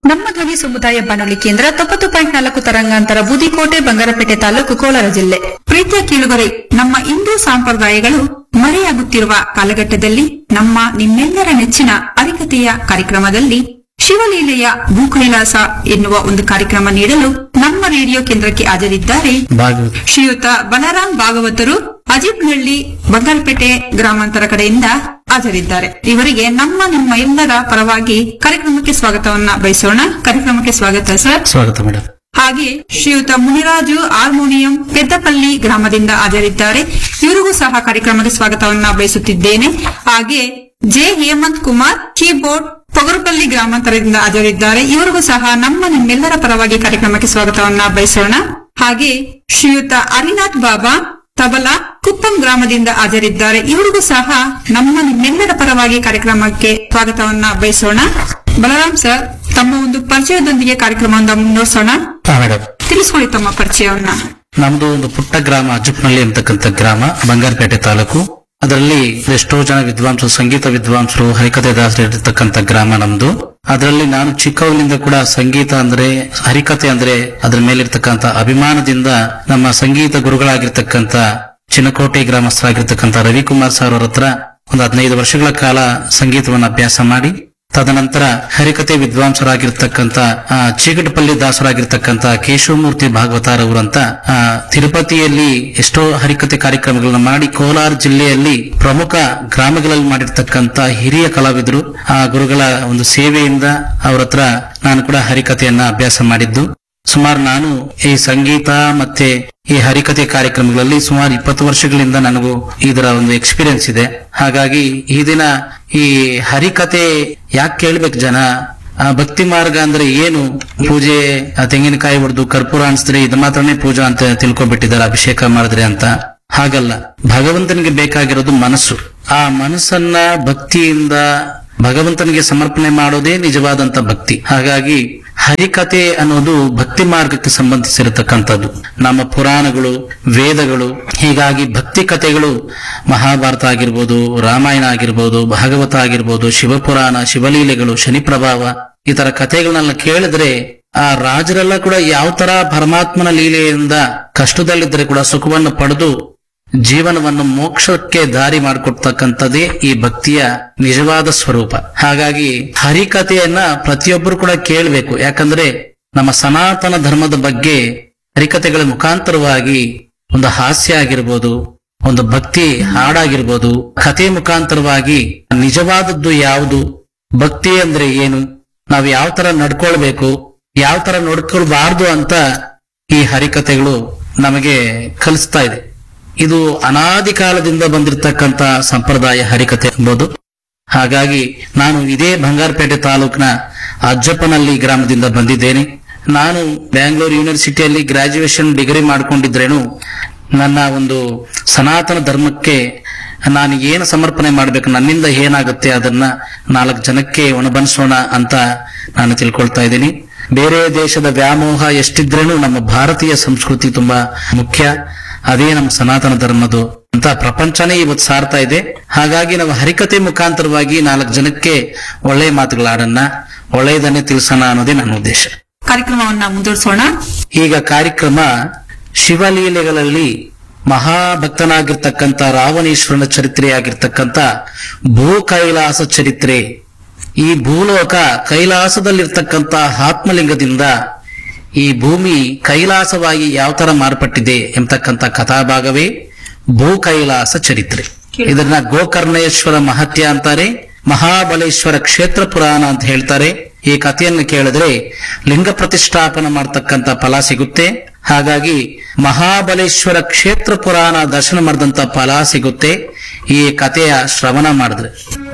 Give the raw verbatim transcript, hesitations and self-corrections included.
ನಮ್ಮ ಧ್ವನಿ ಸಮುದಾಯ ಬಾನುಲಿ ಕೇಂದ್ರ ತೊಂಬತ್ತು ಪಾಯಿಂಟ್ ನಾಲ್ಕು ತರಂಗಾಂತರ ಬೂದಿಕೋಟೆ ಬಂಗಾರಪೇಟೆ ತಾಲೂಕು ಕೋಲಾರ ಜಿಲ್ಲೆ. ಪ್ರೀತಿಯ ಕೇಳುಗರೆ, ನಮ್ಮ ಹಿಂದೂ ಸಂಪ್ರದಾಯಗಳು ಮರೆಯಾಗುತ್ತಿರುವ ಕಾಲಘಟ್ಟದಲ್ಲಿ ನಮ್ಮ ನಿಮ್ಮೆಲ್ಲರ ನೆಚ್ಚಿನ ಹರಿಕಥೆಯ ಕಾರ್ಯಕ್ರಮದಲ್ಲಿ ಶಿವಲೀಲೆಯ ಭೂಕೈಲಾಸ ಎನ್ನುವ ಒಂದು ಕಾರ್ಯಕ್ರಮ ನೀಡಲು ನಮ್ಮ ರೇಡಿಯೋ ಕೇಂದ್ರಕ್ಕೆ ಹಾಜರಿದ್ದಾರೆ ಶ್ರೀಯುತ ಬಲರಾಮ್ ಭಾಗವತರು, ಅಜಿಬ್ನಹಳ್ಳಿ, ಬಂಗಾರಪೇಟೆ ಗ್ರಾಮಾಂತರ ಕಡೆಯಿಂದ ಹಾಜರಿದ್ದಾರೆ. ಇವರಿಗೆ ನಮ್ಮ ನಿಮ್ಮ ಎಲ್ಲರ ಪರವಾಗಿ ಕಾರ್ಯಕ್ರಮಕ್ಕೆ ಸ್ವಾಗತವನ್ನ ಬಯಸೋಣ. ಕಾರ್ಯಕ್ರಮಕ್ಕೆ ಸ್ವಾಗತ ಸರ್. ಸ್ವಾಗತ ಮೇಡಮ್. ಹಾಗೆ ಶ್ರೀಯುತ ಮುನಿರಾಜು ಹಾರ್ಮೋನಿಯಂ ಪೆದ್ದಪಲ್ಲಿ ಗ್ರಾಮದಿಂದ ಹಾಜರಿದ್ದಾರೆ. ಇವರಿಗೂ ಸಹ ಕಾರ್ಯಕ್ರಮಕ್ಕೆ ಸ್ವಾಗತವನ್ನ ಬಯಸುತ್ತಿದ್ದೇನೆ. ಹಾಗೆ ಜೆ ಹೇಮಂತ್ ಕುಮಾರ್ ಕೀಬೋರ್ಡ್ ಪೊಗರುಪಲ್ಲಿ ಗ್ರಾಮಾಂತರದಿಂದ ಹಾಜರಿದ್ದಾರೆ. ಇವರಿಗೂ ಸಹ ನಮ್ಮ ನಿಮ್ಮೆಲ್ಲರ ಪರವಾಗಿ ಕಾರ್ಯಕ್ರಮಕ್ಕೆ ಸ್ವಾಗತವನ್ನ ಬಯಸೋಣ. ಹಾಗೆ ಶ್ರೀಯುತ ಹರಿನಾಥ್ ಬಾಬಾ ತಬಲಾ ಕುಪ್ಪಂ ಗ್ರಾಮದಿಂದ ಹಾಜರಿದ್ದಾರೆ. ಇವರಿಗೂ ಸಹ ನಮ್ಮ ನಿಮ್ಮೆಲ್ಲರ ಪರವಾಗಿ ಕಾರ್ಯಕ್ರಮಕ್ಕೆ ಸ್ವಾಗತವನ್ನ ಬಯಸೋಣ. ಬಲರಾಮ್ ಸರ್, ತಮ್ಮ ಒಂದು ಪರಿಚಯದೊಂದಿಗೆ ಕಾರ್ಯಕ್ರಮವನ್ನು ಮುನ್ನಡೆಸೋಣ. ತಿಳಿಸ್ಕೊಳ್ಳಿ ತಮ್ಮ ಪರಿಚಯವನ್ನ. ನಮ್ದು ಒಂದು ಪುಟ್ಟ ಗ್ರಾಮ ಅಜ್ಜಪ್ಪನಹಳ್ಳಿ ಅಂತಕ್ಕಂಥ ಗ್ರಾಮ, ಬಂಗಾರಪೇಟೆ ತಾಲೂಕು. ಅದರಲ್ಲಿ ಎಷ್ಟೋ ಜನ ವಿದ್ವಾಂಸರು, ಸಂಗೀತ ವಿದ್ವಾಂಸರು, ಹರಿಕಥೆ ದಾಸರು ಇರತಕ್ಕಂಥ ಗ್ರಾಮ ನಮ್ದು. ಅದರಲ್ಲಿ ನಾನು ಚಿಕ್ಕವನಿಂದ ಕೂಡ ಸಂಗೀತ ಅಂದ್ರೆ, ಹರಿಕಥೆ ಅಂದ್ರೆ ಅದ್ರ ಮೇಲಿರ್ತಕ್ಕಂಥ ಅಭಿಮಾನದಿಂದ ನಮ್ಮ ಸಂಗೀತ ಗುರುಗಳಾಗಿರ್ತಕ್ಕಂಥ ಚಿನ್ನಕೋಟೆ ಗ್ರಾಮಸ್ಥರಾಗಿರ್ತಕ್ಕಂಥ ರವಿಕುಮಾರ್ ಸರ್ ಅವರ ಹತ್ರ ಒಂದು ಹದಿನೈದು ವರ್ಷಗಳ ಕಾಲ ಸಂಗೀತವನ್ನು ಅಭ್ಯಾಸ ಮಾಡಿ, ತದನಂತರ ಹರಿಕಥೆ ವಿದ್ವಾಂಸರಾಗಿರ್ತಕ್ಕಂಥ ಚೀಗಟಪಲ್ಲಿ ದಾಸರಾಗಿರ್ತಕ್ಕಂಥ ಕೇಶವಮೂರ್ತಿ ಭಾಗವತಾರವರಂತ ತಿರುಪತಿಯಲ್ಲಿ ಎಷ್ಟೋ ಹರಿಕಥೆ ಕಾರ್ಯಕ್ರಮಗಳನ್ನ ಮಾಡಿ, ಕೋಲಾರ ಜಿಲ್ಲೆಯಲ್ಲಿ ಪ್ರಮುಖ ಗ್ರಾಮಗಳಲ್ಲಿ ಮಾಡಿರ್ತಕ್ಕಂಥ ಹಿರಿಯ ಕಲಾವಿದರು. ಆ ಗುರುಗಳ ಒಂದು ಸೇವೆಯಿಂದ ಅವರ ಹತ್ರ ನಾನು ಕೂಡ ಹರಿಕಥೆಯನ್ನ ಅಭ್ಯಾಸ ಮಾಡಿದ್ದು. ಸುಮಾರು ನಾನು ಈ ಸಂಗೀತ ಮತ್ತೆ ಈ ಹರಿಕಥೆ ಕಾರ್ಯಕ್ರಮಗಳಲ್ಲಿ ಸುಮಾರು ಇಪ್ಪತ್ತು ವರ್ಷಗಳಿಂದ ನನಗೂ ಇದರ ಒಂದು ಎಕ್ಸ್ಪೀರಿಯನ್ಸ್ ಇದೆ. ಹಾಗಾಗಿ ಈ ದಿನ ಈ ಹರಿಕಥೆ ಯಾಕೆ ಕೇಳ್ಬೇಕು ಜನ, ಆ ಭಕ್ತಿ ಮಾರ್ಗ ಅಂದ್ರೆ ಏನು, ಪೂಜೆ ತೆಂಗಿನಕಾಯಿ ಹೊಡೆದು ಕರ್ಪೂರ ಅನ್ಸಿದ್ರೆ ಇದು ಮಾತ್ರನೇ ಪೂಜಾ ಅಂತ ತಿಳ್ಕೊಬಿಟ್ಟಿದ್ದಾರೆ, ಅಭಿಷೇಕ ಮಾಡಿದ್ರೆ ಅಂತ. ಹಾಗಲ್ಲ, ಭಗವಂತನಿಗೆ ಬೇಕಾಗಿರೋದು ಮನಸ್ಸು. ಆ ಮನಸ್ಸನ್ನ ಭಕ್ತಿಯಿಂದ ಭಗವಂತನಿಗೆ ಸಮರ್ಪಣೆ ಮಾಡೋದೇ ನಿಜವಾದಂತ ಭಕ್ತಿ. ಹಾಗಾಗಿ ಹರಿಕಥೆ ಅನ್ನೋದು ಭಕ್ತಿ ಮಾರ್ಗಕ್ಕೆ ಸಂಬಂಧಿಸಿರತಕ್ಕಂಥದ್ದು. ನಮ್ಮ ಪುರಾಣಗಳು, ವೇದಗಳು, ಹೀಗಾಗಿ ಭಕ್ತಿ ಕಥೆಗಳು ಮಹಾಭಾರತ ಆಗಿರ್ಬೋದು, ರಾಮಾಯಣ ಆಗಿರ್ಬೋದು, ಭಾಗವತ ಆಗಿರ್ಬೋದು, ಶಿವಪುರಾಣ, ಶಿವಲೀಲೆಗಳು, ಶನಿ ಪ್ರಭಾವ, ಈ ತರ ಕಥೆಗಳನ್ನೆಲ್ಲ ಕೇಳಿದ್ರೆ ಆ ರಾಜರೆಲ್ಲ ಕೂಡ ಯಾವ ತರ ಪರಮಾತ್ಮನ ಲೀಲೆಯಿಂದ ಕಷ್ಟದಲ್ಲಿದ್ದರೆ ಕೂಡ ಸುಖವನ್ನು ಪಡೆದು ಜೀವನವನ್ನು ಮೋಕ್ಷಕ್ಕೆ ದಾರಿ ಮಾಡಿಕೊಡ್ತಕ್ಕಂಥದ್ದೇ ಈ ಭಕ್ತಿಯ ನಿಜವಾದ ಸ್ವರೂಪ. ಹಾಗಾಗಿ ಹರಿಕಥೆಯನ್ನ ಪ್ರತಿಯೊಬ್ಬರು ಕೂಡ ಕೇಳಬೇಕು. ಯಾಕಂದ್ರೆ ನಮ್ಮ ಸನಾತನ ಧರ್ಮದ ಬಗ್ಗೆ ಹರಿಕಥೆಗಳ ಮುಖಾಂತರವಾಗಿ ಒಂದು ಹಾಸ್ಯ ಆಗಿರ್ಬೋದು, ಒಂದು ಭಕ್ತಿ ಹಾಡಾಗಿರ್ಬೋದು, ಕಥೆ ಮುಖಾಂತರವಾಗಿ ನಿಜವಾದದ್ದು ಯಾವುದು, ಭಕ್ತಿ ಅಂದ್ರೆ ಏನು, ನಾವು ಯಾವ ತರ ನಡ್ಕೊಳ್ಬೇಕು, ಯಾವ ತರ ನಡ್ಕೊಳ್ಬಾರ್ದು ಅಂತ ಈ ಹರಿಕಥೆಗಳು ನಮಗೆ ಕಲಿಸ್ತಾ ಇದೆ. ಇದು ಅನಾದಿ ಕಾಲದಿಂದ ಬಂದಿರತಕ್ಕಂತ ಸಂಪ್ರದಾಯ ಹರಿಕಥೆ ಎಂಬುದು. ಹಾಗಾಗಿ ನಾನು ಇದೇ ಬಂಗಾರಪೇಟೆ ತಾಲೂಕಿನ ಅಜ್ಜಪ್ಪನಹಳ್ಳಿ ಗ್ರಾಮದಿಂದ ಬಂದಿದ್ದೇನೆ. ನಾನು ಬ್ಯಾಂಗ್ಳೂರು ಯೂನಿವರ್ಸಿಟಿಯಲ್ಲಿ ಗ್ರಾಜುಯೇಷನ್ ಡಿಗ್ರಿ ಮಾಡ್ಕೊಂಡಿದ್ರೇನು ನನ್ನ ಒಂದು ಸನಾತನ ಧರ್ಮಕ್ಕೆ ನಾನು ಏನು ಸಮರ್ಪಣೆ ಮಾಡ್ಬೇಕು, ನನ್ನಿಂದ ಏನಾಗುತ್ತೆ ಅದನ್ನ ನಾಲ್ಕು ಜನಕ್ಕೆ ಒಣಬನಿಸೋಣ ಅಂತ ನಾನು ತಿಳ್ಕೊಳ್ತಾ ಇದ್ದೀನಿ. ಬೇರೆ ದೇಶದ ವ್ಯಾಮೋಹ ಎಷ್ಟಿದ್ರೇನು ನಮ್ಮ ಭಾರತೀಯ ಸಂಸ್ಕೃತಿ ತುಂಬಾ ಮುಖ್ಯ. ಅದೇ ನಮ್ಮ ಸನಾತನ ಧರ್ಮದು ಅಂತ ಪ್ರಪಂಚನೇ ಇವತ್ತು ಸಾರ್ತಾ ಇದೆ. ಹಾಗಾಗಿ ನಾವು ಹರಿಕಥೆ ಮುಖಾಂತರವಾಗಿ ನಾಲ್ಕು ಜನಕ್ಕೆ ಒಳ್ಳೆಯ ಮಾತುಗಳಾಡನ್ನ, ಒಳ್ಳೆಯದನ್ನೇ ತಿಳಿಸೋಣ ಅನ್ನೋದೇ ನನ್ನ ಉದ್ದೇಶ. ಕಾರ್ಯಕ್ರಮವನ್ನ ಮುಂದುವರಿಸೋಣ. ಈಗ ಕಾರ್ಯಕ್ರಮ ಶಿವಲೀಲೆಗಳಲ್ಲಿ ಮಹಾಭಕ್ತನಾಗಿರ್ತಕ್ಕಂಥ ರಾವಣೇಶ್ವರನ ಚರಿತ್ರೆಯಾಗಿರ್ತಕ್ಕಂಥ ಭೂ ಕೈಲಾಸ ಚರಿತ್ರೆ. ಈ ಭೂಲೋಕ ಕೈಲಾಸದಲ್ಲಿರ್ತಕ್ಕಂಥ ಆತ್ಮಲಿಂಗದಿಂದ ಈ ಭೂಮಿ ಕೈಲಾಸವಾಗಿ ಯಾವ ತರ ಮಾರ್ಪಟ್ಟಿದೆ ಎಂಬತಕ್ಕಂಥ ಕಥಾಭಾಗವೇ ಭೂ ಕೈಲಾಸ ಚರಿತ್ರೆ. ಇದನ್ನ ಗೋಕರ್ಣೇಶ್ವರ ಮಹತ್ಯ ಅಂತಾರೆ, ಮಹಾಬಲೇಶ್ವರ ಕ್ಷೇತ್ರ ಪುರಾಣ ಅಂತ ಹೇಳ್ತಾರೆ. ಈ ಕಥೆಯನ್ನು ಕೇಳಿದ್ರೆ ಲಿಂಗ ಪ್ರತಿಷ್ಠಾಪನ ಮಾಡತಕ್ಕಂತ ಫಲ ಸಿಗುತ್ತೆ. ಹಾಗಾಗಿ ಮಹಾಬಲೇಶ್ವರ ಕ್ಷೇತ್ರ ಪುರಾಣ ದರ್ಶನ ಮಾಡಿದಂತ ಫಲ ಸಿಗುತ್ತೆ ಈ ಕಥೆಯ ಶ್ರವಣ ಮಾಡಿದ್ರೆ.